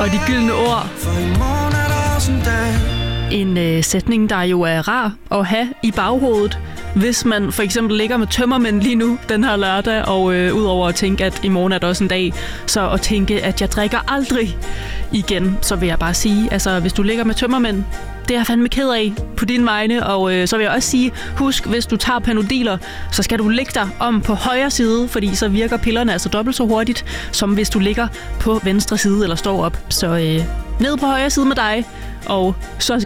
de gyldne ord. For i morgen er der også en dag. En sætning, der jo er rar at have i baghovedet, hvis man for eksempel ligger med tømmermænd lige nu den her lørdag, og udover at tænke, at i morgen er der også en dag, så at tænke, at jeg drikker aldrig igen, så vil jeg bare sige, altså hvis du ligger med tømmermænd, det er jeg fandme ked af på dine vegne, og så vil jeg også sige, husk, hvis du tager Panodiler, så skal du lægge dig om på højre side, fordi så virker pillerne altså dobbelt så hurtigt, som hvis du ligger på venstre side eller står op. Så ned på højre side med dig, og så